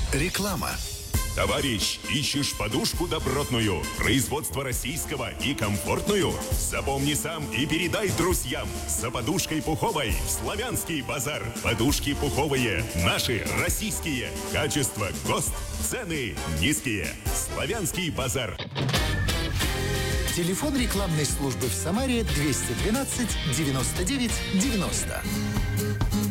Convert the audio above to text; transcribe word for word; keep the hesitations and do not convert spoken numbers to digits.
Реклама. Товарищ, ищешь подушку добротную, производство российского и комфортную? Запомни сам и передай друзьям. За подушкой пуховой в Славянский базар. Подушки пуховые, наши, российские. Качество, ГОСТ, цены низкие. Славянский базар. Телефон рекламной службы в Самаре двести двенадцать девяносто девять девяносто.